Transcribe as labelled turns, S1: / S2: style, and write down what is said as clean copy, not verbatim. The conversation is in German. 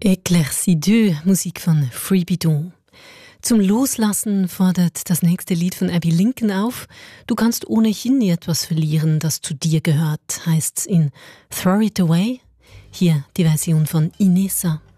S1: Éclairci 2, Musik von Free Bidon. Zum Loslassen fordert das nächste Lied von Abby Lincoln auf. Du kannst ohnehin nie etwas verlieren, das zu dir gehört, heißt's in Throw It Away. Hier die Version von Inessa.